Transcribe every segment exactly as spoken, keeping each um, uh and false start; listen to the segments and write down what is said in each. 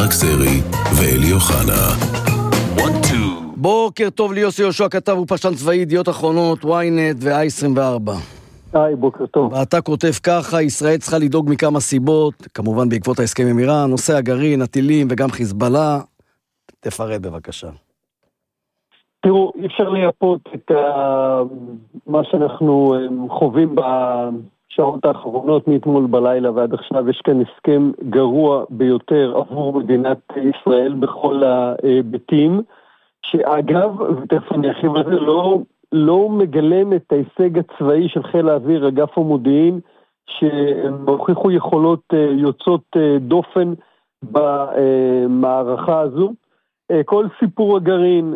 ברק זרי ואלי אוחנה. בוקר טוב ליוסי יהושע, כתב ופרשן צבאי, ידיעות אחרונות, וויינט ו-איי עשרים וארבע. היי, בוקר טוב. ואתה כותב ככה: ישראל צריכה לדאוג מכמה סיבות, כמובן בעקבות ההסכם עם איראן, נושא הגרעין, הטילים וגם חיזבאללה. תפרט בבקשה. תראו, אי אפשר לייפות את ה... מה שאנחנו חווים בשעות האחרונות מאתמול בלילה ועד עכשיו. יש כאן הסכם גרוע ביותר עבור מדינת ישראל בכל ההיבטים, שאגב, ותכף אני ארחיב על זה, לא, לא מגלם את ההישג הצבאי של חיל האוויר, אגף המודיעין, שהוכיחו יכולות יוצאות דופן במערכה הזו. כל סיפור הגרעין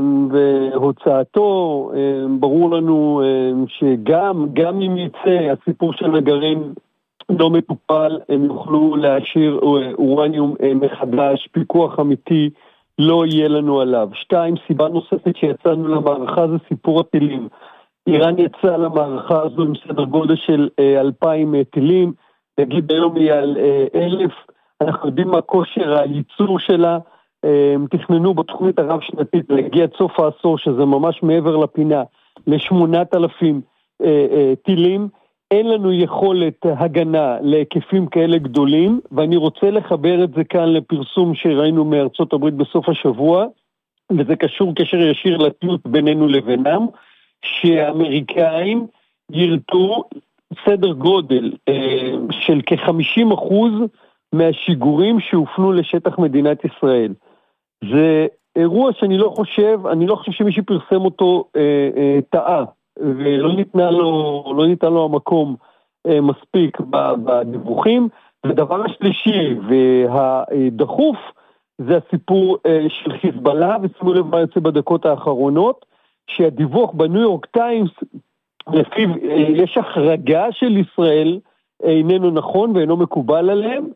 והוצאתו, ברור לנו שגם גם אם יצא הסיפור של הגרעין לא מטופל, הם יוכלו להשאיר אורניום מחדש, פיקוח אמיתי לא יהיה לנו עליו. שתיים, סיבה נוספת שיצאנו למערכה זה סיפור הטילים. איראן יצאה למערכה הזו עם סדר גודל של אלפיים טילים, נגיד היום היא על אלף, אנחנו יודעים מה כושר הייצור שלה, תכננו בתוכנית הרב שנתית להגיע עד סוף העשור, שזה ממש מעבר לפינה, לשמונת אלפים טילים. אין לנו יכולת הגנה להיקפים כאלה גדולים, ואני רוצה לחבר את זה כאן לפרסום שראינו מארצות הברית בסוף השבוע, וזה קשור קשר ישיר לתלות בינינו לבינם, שהאמריקאים ירתו סדר גודל אה, של כ-חמישים אחוז מהשיגורים שהופנו לשטח מדינת ישראל. זה אירוע שאני לא חושב, אני לא חושב שמי שפרסם אותו אה, אה, טעה, ולא ניתנה לו, לא ניתן לו המקום אה, מספיק בדיווחים. ודבר השלישי והדחוף זה הסיפור אה, של חיזבאללה, ושימו לב מה יוצא בדקות האחרונות, שהדיווח בניו יורק טיימס, לפיו אה, יש החרגה של ישראל, אה, איננו נכון ואינו מקובל עליהם,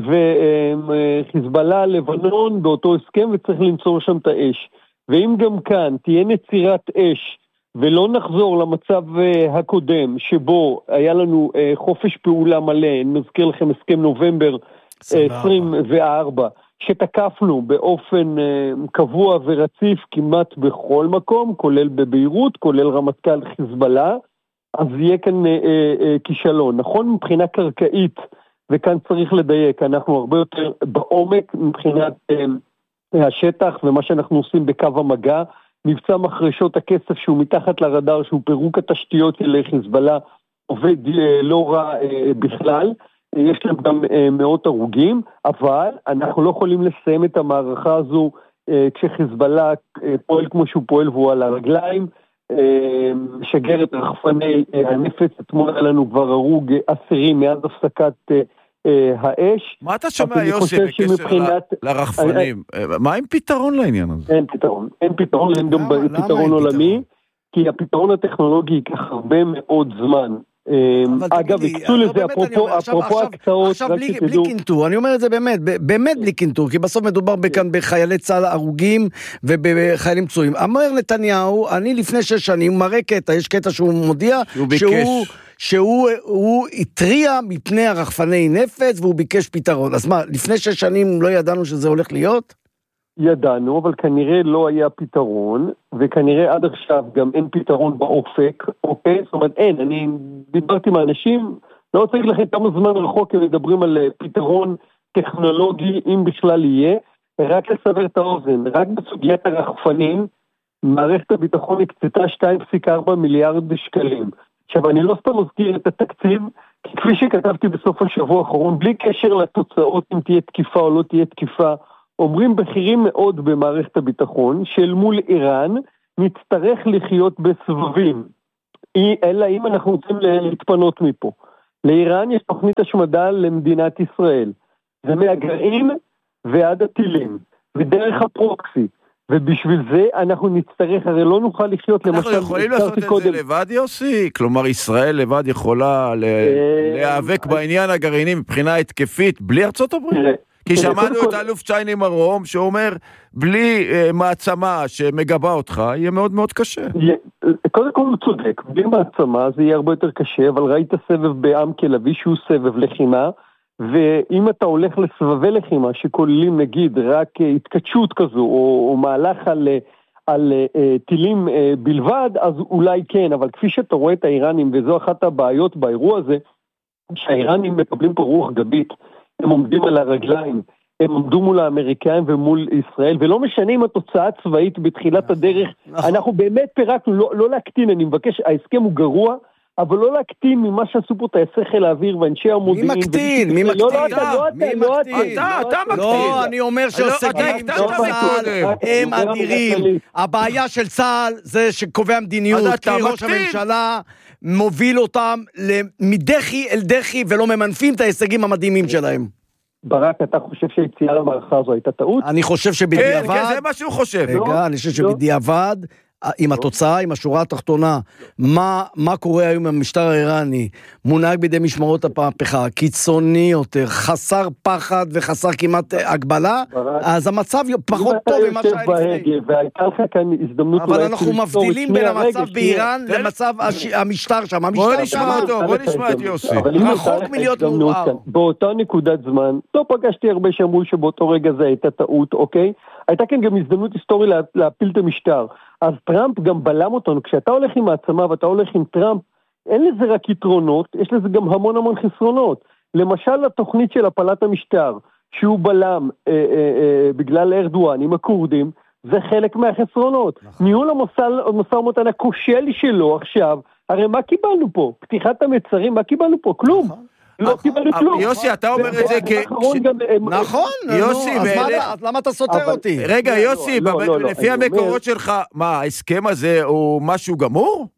וחיזבאללה לבנון באותו הסכם וצריך למצוא שם את האש. ואם גם כאן תהיה נצירת אש ולא נחזור למצב הקודם שבו היה לנו חופש פעולה מלא, אני מזכיר לכם הסכם נובמבר עשרים וארבע, שתקפנו באופן קבוע ורציף כמעט בכל מקום, כולל בביירות, כולל רמטכ"ל חיזבאללה, אז יהיה כאן כישלון. נכון מבחינה קרקעית, וכאן צריך לדייק, אנחנו הרבה יותר בעומק מבחינת השטח ומה שאנחנו עושים בקו המגע. מבצע מחרשות הכסף שהוא מתחת לרדאר, שהוא פירוק התשתיות של חיזבאללה, עובד לא רע בכלל, יש להם גם מאות הרוגים, אבל אנחנו לא יכולים לסיים את המערכה הזו כשחיזבאללה פועל כמו שהוא פועל והוא על הרגליים, שגר את רחפני הנפץ. אתמול היה לנו כבר הרוג עשירי מאז הפסקת האש. מה אתה שומע יוסי בקשר לרחפנים? מה עם פתרון לעניין הזה? אין פתרון, אין פתרון, אין גם פתרון עולמי, כי הפתרון הטכנולוגי ייקח הרבה מאוד זמן. אגב, הקצו לזה אפרופו הקצאות, עכשיו בלי קינטור, אני אומר את זה באמת, באמת בלי קינטור, כי בסוף מדובר כאן בחיילי צה"ל הרוגים ובחיילים פצועים. אמר נתניהו, אני לפני שש שנים מראה קטע, יש קטע שהוא מודיע שהוא שהוא התריע מפני הרחפני נפץ והוא ביקש פתרון. אז מה, לפני שש שנים לא ידענו שזה הולך להיות? ידענו, אבל כנראה לא היה פתרון, וכנראה עד עכשיו גם אין פתרון באופק, אוקיי? זאת אומרת, אין, אני דיברתי עם האנשים, לא רוצה להגיד לכם כמה זמן רחוק הם מדברים על פתרון טכנולוגי, אם בכלל יהיה, רק לסבר את האוזן, רק בסוגיית הרחפנים, מערכת הביטחון הקצתה שתיים נקודה ארבע מיליארד שקלים. עכשיו, אני לא סתם מזכיר את התקציב, כי כפי שכתבתי בסוף השבוע האחרון, בלי קשר לתוצאות אם תהיה תקיפה או לא תהיה תקיפה, אומרים בכירים מאוד במערכת הביטחון, של מול איראן נצטרך לחיות בסבבים, אלא אם אנחנו רוצים להתפנות מפה. לאיראן יש תוכנית השמדה למדינת ישראל, זה מהגרעין ועד הטילים, ודרך הפרוקסי, ובשביל זה אנחנו נצטרך, הרי לא נוכל לחיות למשל... אנחנו יכולים לעשות את זה לבד יוסי? כלומר ישראל לבד יכולה להיאבק בעניין הגרעיני מבחינה התקפית בלי ארצות הברית? כי שמענו את האלוף צ'ייני מרום שאומר בלי מעצמה שמגבה אותך יהיה מאוד מאוד קשה. קודם כל הוא צודק, בלי מעצמה זה יהיה הרבה יותר קשה, אבל ראית סבב בעם כלבי שהוא סבב לחימה, ואם אתה הולך לסבבי לחימה שכוללים נגיד רק התקדשות כזו, או, או מהלך על, על uh, טילים uh, בלבד, אז אולי כן, אבל כפי שאתה רואה את האיראנים, וזו אחת הבעיות באירוע הזה, שהאיראנים מקבלים פה רוח גבית, הם עומדים על הרגליים, הם עומדו מול האמריקאים ומול ישראל, ולא משנה אם התוצאה הצבאית בתחילת הדרך, אנחנו באמת פירקנו, לא, לא להקטין, אני מבקש, ההסכם הוא גרוע, אבל לא להקטין ממה שעשו פה טייסי חיל האוויר ואנשי המודיעין. מי מקטין? מי מקטין? מי מקטין? אתה, אתה מקטין. לא, אני אומר שהישגים של צה"ל הם אדירים. הבעיה של צה"ל זה שקובע מדיניות, כי ראש הממשלה מוביל אותם מדחי אל דחי ולא ממנפים את ההישגים המדהימים שלהם. ברק, אתה חושב שהיציאה למערכה הזו הייתה טעות? אני חושב שבדיעבד... כן, זה מה שהוא חושב. רגע, אני חושב שבדיעבד... עם התוצאה, עם השורה התחתונה, מה, מה קורה היום עם המשטר האיראני, מונהג בידי משמרות המהפכה, קיצוני יותר, חסר פחד וחסר כמעט הגבלה, אז המצב פחות טוב ממה שהיה לפני. והייתה לך כאן הזדמנות... אבל אנחנו מבדילים בין המצב באיראן למצב המשטר שם. בוא נשמע אותו, בוא נשמע את יוסי. רחוק מלהיות מעורער. באותה נקודת זמן, לא פגשתי הרבה שאמרו שבאותו רגע זה הייתה טעות, אוקיי? הייתה כאן גם הזדמנות היסטורית להפיל את המשטר. אז טראמפ גם בלם אותנו, כשאתה הולך עם העצמה ואתה הולך עם טראמפ, אין לזה רק יתרונות, יש לזה גם המון המון חסרונות. למשל התוכנית של הפלת המשטר, שהוא בלם אה, אה, אה, בגלל ארדואן עם הכורדים, זה חלק מהחסרונות. נכון. ניהול המשא ומתן הכושל שלו עכשיו, הרי מה קיבלנו פה? פתיחת המצרים, מה קיבלנו פה? כלום. נכון. לא קיבלנו כלום. יוסי, אתה אומר את זה כ... נכון, יוסי, אז למה אתה סותר אותי? רגע, יוסי, לפי המקורות שלך, מה, ההסכם הזה הוא משהו גמור?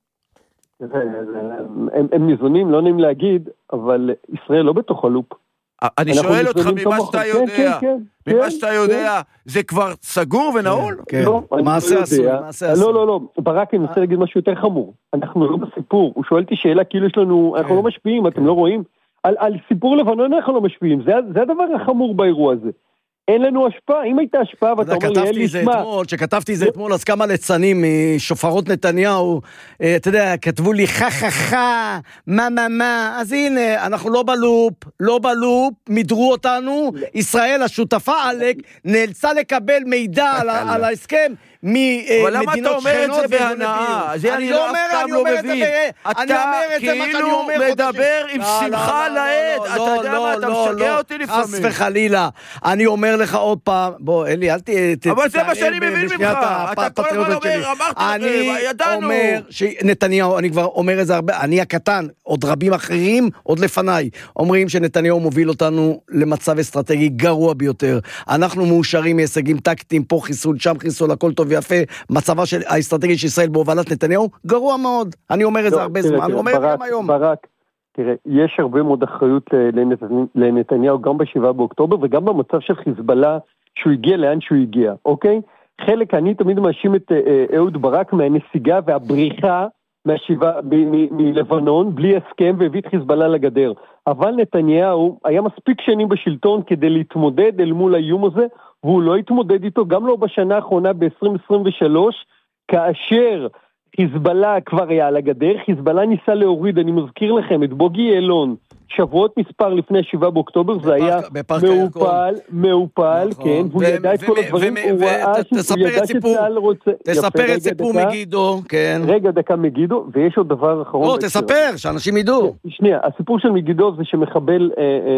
הם ניזונים, לא נעים להגיד, אבל ישראל לא בתוך הלופ. אני שואל אותך ממה שאתה יודע, ממה שאתה יודע, זה כבר סגור ונעול? מעשה עשוי, מעשה עשוי. לא, לא, לא, ברק, אני רוצה להגיד משהו יותר חמור. אנחנו לא בסיפור, הוא שואל אותי שאלה, כאילו יש לנו, אנחנו לא משפיעים, אתם לא רואים? על, על סיפור לבנון אנחנו לא משפיעים, זה, זה הדבר החמור באירוע הזה. אין לנו השפעה, אם הייתה השפעה, ואתה אומר לי, אין לי שמה. שכתבתי זה אתמול, אז כמה ליצנים משופרות נתניהו, אתה יודע, כתבו לי חה חה חה, מה מה מה, אז הנה, אנחנו לא בלופ, לא בלופ, מדרו אותנו, ישראל השותפה עלק, נאלצה לקבל מידע על ההסכם, ממדינות שכנות בהנאה. אני לא אומר, אני אומר את זה אתה כאילו מדבר עם שמחה לעד. אתה יודע מה, אתה משגע אותי לפעמים. חס וחלילה. אני אומר לך עוד פעם, בוא אלי, אל תתאר. אבל זה מה שאני מבין ממך. אתה כל הזמן אומר, אמרתי לכם, ידענו. אני אומר שנתניהו, אני כבר אומר את זה הרבה, אני הקטן, עוד רבים אחרים, עוד לפניי, אומרים שנתניהו מוביל אותנו למצב אסטרטגי גרוע ביותר. אנחנו מאושרים מהישגים טקטיים, פה חיסול, שם חיסול, הכל טוב ויפה, מצבה של האסטרטגי של ישראל בהובלת נתניהו, גרוע מאוד. אני אומר את זה הרבה זמן, אני אומר את זה גם היום. ברק, תראה, יש הרבה מאוד אחריות לנתניהו, גם בשבעה באוקטובר, וגם במצב של חיזבאללה, שהוא הגיע לאן שהוא הגיע, אוקיי? חלק, אני תמיד מאשים את אהוד ברק מהנסיגה והבריחה מהשבעה מלבנון, בלי הסכם, והביא את חיזבאללה לגדר. אבל נתניהו היה מספיק שנים בשלטון כדי להתמודד אל מול האיום הזה, והוא לא התמודד איתו, גם לא בשנה האחרונה ב-עשרים עשרים ושלוש, כאשר חיזבאללה כבר היה על הגדר, חיזבאללה ניסה להוריד, אני מזכיר לכם, את בוגי אלון, שבועות מספר לפני שבעה באוקטובר, זה היה מאופל, מאופל, כן, והוא ידע את כל הדברים, הוא ראה שצה"ל רוצה... תספר את סיפור מגידו, כן. רגע, דקה מגידו, ויש עוד דבר אחרון. לא, תספר, שאנשים ידעו. שנייה, הסיפור של מגידו זה שמחבל,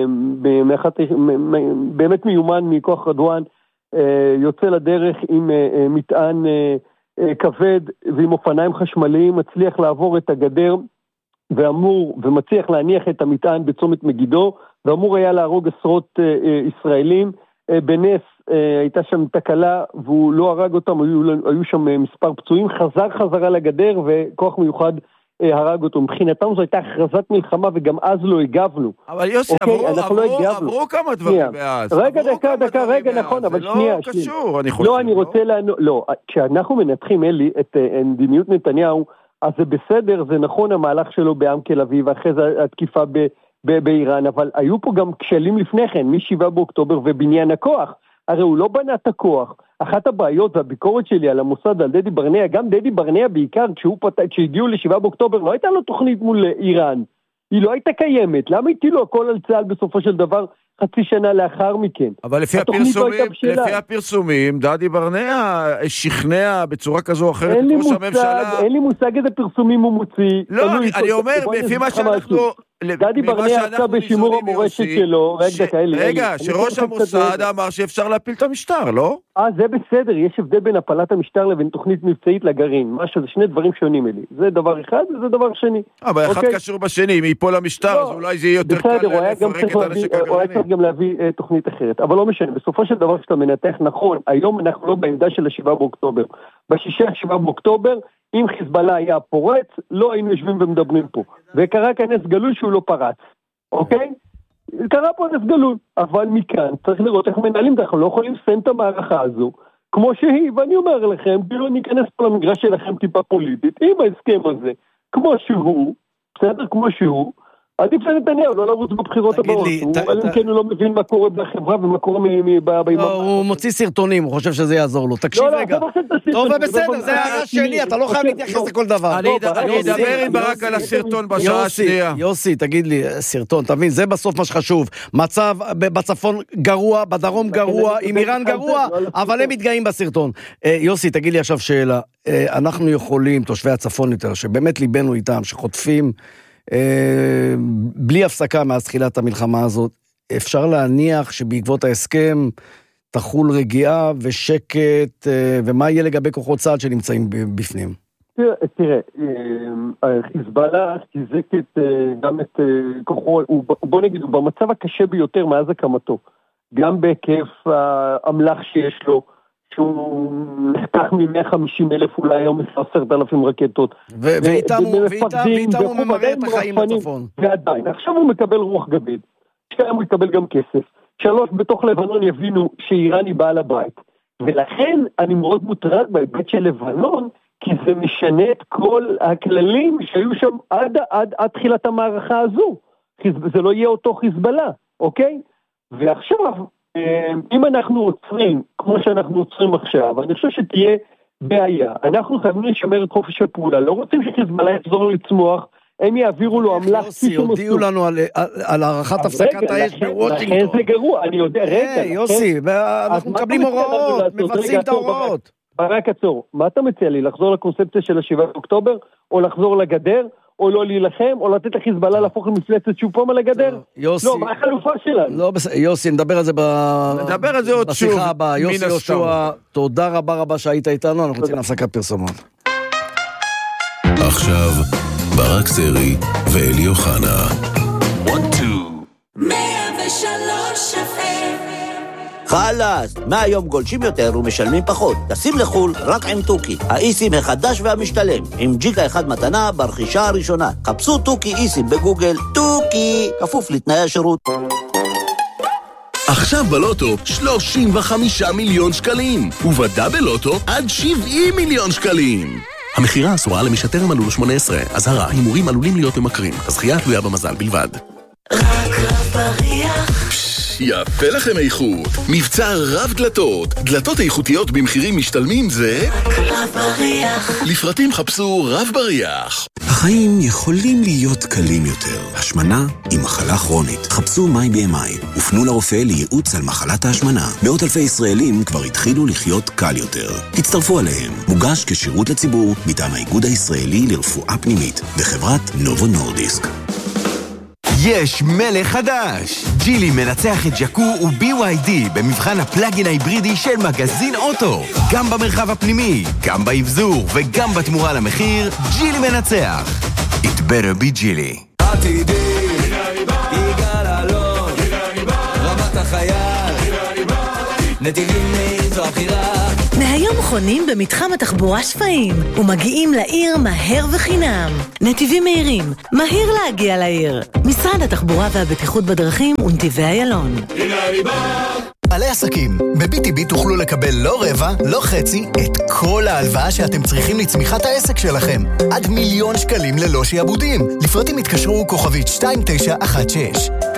באמת מיומן מכוח רדואן, יוצא לדרך עם מטען כבד ועם אופניים חשמליים, מצליח לעבור את הגדר, ואמור ומצליח להניח את המטען בצומת מגידו, ואמור היה להרוג עשרות אה, אה, ישראלים, אה, בנס אה, הייתה שם תקלה, והוא לא הרג אותם, היו, היו שם אה, מספר פצועים, חזר חזרה לגדר, וכוח מיוחד אה, הרג אותו. מבחינתם זו הייתה הכרזת מלחמה, וגם אז לא הגבנו. אבל יוסי, אוקיי, עברו, עברו, לא עברו כמה דברים מאז. רגע, דקה, דקה, רגע, נכון, אבל שנייה. זה לא קשור, אני חושב. לא, אני רוצה לענות, לא, כשאנחנו מנתחים, אלי, את אה, מדיניות נתניהו, אז זה בסדר, זה נכון המהלך שלו בעם תל אביב, אחרי זה התקיפה ב- ב- באיראן, אבל היו פה גם כשלים לפני כן, משבעה באוקטובר ובניין הכוח. הרי הוא לא בנה את הכוח. אחת הבעיות והביקורת שלי על המוסד, על דדי ברנע, גם דדי ברנע בעיקר, כשהוא פת... כשהגיעו לשבעה באוקטובר, לא הייתה לו תוכנית מול איראן. היא לא הייתה קיימת. למה הטילו הכל על צה"ל בסופו של דבר חצי שנה לאחר מכן? אבל לפי הפרסומים, לפי הפרסומים, דדי ברנע שכנע בצורה כזו או אחרת את ראש הממשלה. אין לי מושג איזה פרסומים הוא מוציא. לא, אני אומר, לפי מה שאנחנו... דדי ברנע עשה בשימור המורשת שלו, רגע, שראש המוסד אמר שאפשר להפיל את המשטר, לא? אה, זה בסדר, יש הבדל בין הפלת המשטר לבין תוכנית מבצעית לגרעין, משהו, זה שני דברים שונים אלי, זה דבר אחד וזה דבר שני. אבל אחד קשור בשני, אם ייפול המשטר, אז אולי זה יהיה יותר קל לפרק את הנשק הגרעיני. הוא היה צריך גם להביא תוכנית אחרת, אבל לא משנה, בסופו של דבר שאתה מנתח נכון, היום אנחנו לא בעמדה של השבעה באוקטובר, בשישי השבעה באוקטובר, אם חיזבאללה היה פורץ, לא היינו יושבים ומדברים פה. וקרה כאן נס גלוי שהוא לא פרץ. אוקיי? קרה פה נס גלוי. אבל מכאן צריך לראות איך מנהלים, אנחנו לא יכולים לסיים את המערכה הזו, כמו שהיא, ואני אומר לכם, בלו ניכנס פה למגרש שלכם טיפה פוליטית, עם ההסכם הזה, כמו שהוא, בסדר? כמו שהוא, עדיף לנתניהו, לא לרוץ בבחירות הבאות. הוא כן, הוא לא מבין מה קורה בחברה ומה קורה ביממה. הוא מוציא סרטונים, הוא חושב שזה יעזור לו. תקשיב רגע. טוב ובסדר, זה הערה שלי, אתה לא חייב להתייחס לכל דבר. אני אדבר עם ברק על הסרטון בשעה השנייה. יוסי, תגיד לי, סרטון, תבין, זה בסוף מה שחשוב. מצב בצפון גרוע, בדרום גרוע, עם איראן גרוע, אבל הם מתגאים בסרטון. יוסי, תגיד לי עכשיו שאלה. אנחנו יכולים, תושבי הצפון יותר, שבאמת ליבנו איתם, שחוטפים בלי הפסקה מאז תחילת המלחמה הזאת, אפשר להניח שבעקבות ההסכם תחול רגיעה ושקט, ומה יהיה לגבי כוחות צה"ל שנמצאים בפנים? תראה, חיזבאללה חיזק גם את כוחו, בוא נגיד, הוא במצב הקשה ביותר מאז הקמתו, גם בהיקף האמל"ח שיש לו, שהוא נחתך מ-מאה וחמישים אלף אולי היום עשרת אלפים רקטות. ואיתם הוא ממראה את החיים בצפון. ועדיין, עכשיו הוא מקבל רוח גבית, שתיים הוא יקבל גם כסף, שלוש בתוך לבנון יבינו שאיראן היא בעל הבית, ולכן אני מאוד מוטרד בהיבט של לבנון, כי זה משנה את כל הכללים שהיו שם עד, עד, עד תחילת המערכה הזו. זה לא יהיה אותו חיזבאללה, אוקיי? ועכשיו, אם אנחנו עוצרים, כמו שאנחנו עוצרים עכשיו, אני חושב שתהיה בעיה. אנחנו חייבים לשמר את חופש הפעולה. לא רוצים שחיזבאללה יחזור לצמוח, הם יעבירו לו המלאך. יוסי, הודיעו לנו על הערכת הפסקת האש בוושינגטון. לכן זה גרוע, אני יודע, רגע. יוסי, אנחנו מקבלים הוראות, מבצעים את ההוראות. ברק עצור, מה אתה מציע לי? לחזור לקונספציה של השבעה באוקטובר, או לחזור לגדר, או לא להילחם, או לתת לחיזבאללה להפוך למפלצת שוב פעם על הגדר? לא, מה החלופה שלנו? לא, יוסי, נדבר על זה נדבר על זה עוד שוב. בשיחה הבאה. יוסי יהושע, תודה רבה רבה שהיית איתנו, אנחנו רוצים להפסקת פרסומות. עכשיו, ברק סרי ואלי אוחנה. מאה ושלוש אף אם חלאס, מהיום גולשים יותר ומשלמים פחות. טסים לחול רק עם טוקי, האיסים החדש והמשתלם, עם ג'יגה אחד מתנה ברכישה הראשונה. חפשו טוקי איסים בגוגל, טוקי, כפוף לתנאי השירות. עכשיו בלוטו שלושים וחמישה מיליון שקלים, ובדאבל לוטו עד שבעים מיליון שקלים. המחירה אסורה למי שטרם מלאו שמונה עשרה. אזהרה, הימורים עלולים להיות ממכרים. הזכייה תלויה במזל בלבד. רק רב בריח. יפה לכם איכות. מבצע רב דלתות. דלתות איכותיות במחירים משתלמים זה רק רב בריח. לפרטים חפשו רב בריח. החיים יכולים להיות קלים יותר. השמנה היא מחלה כרונית. חפשו מיי בי אם איי. ופנו לרופא לייעוץ על מחלת ההשמנה. מאות אלפי ישראלים כבר התחילו לחיות קל יותר. תצטרפו עליהם. מוגש כשירות לציבור מטעם האיגוד הישראלי לרפואה פנימית וחברת נובו נורדיסק. יש מלך חדש! ג'ילי מנצח את ג'קו ו-בי וואי די במבחן הפלאגין ההיברידי של מגזין אוטו. גם במרחב הפנימי, גם באבזור וגם בתמורה למחיר, ג'ילי מנצח. It better be ג'ילי. עתידי, יגאל אלון, רמת החייל, נתיבים מאיזו הבחירה. מהיום חונים במתחם התחבורה שפעים ומגיעים לעיר מהר וחינם. נתיבים מהירים, מהיר להגיע לעיר. משרד התחבורה והבטיחות בדרכים ונתיבי איילון. בעלי עסקים, ב-בי טי בי תוכלו לקבל לא רבע, לא חצי, את כל ההלוואה שאתם צריכים לצמיחת העסק שלכם. עד מיליון שקלים ללא שיעבודים. לפרטים התקשרו כוכבית שתיים תשע אחת שש.